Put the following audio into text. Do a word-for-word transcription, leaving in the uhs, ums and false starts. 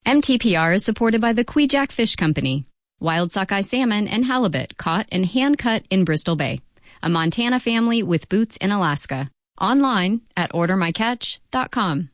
M T P R is supported by the Kviak Fish Company. Wild sockeye salmon and halibut caught and hand-cut in Bristol Bay. A Montana family with boots in Alaska. Online at order my catch dot com.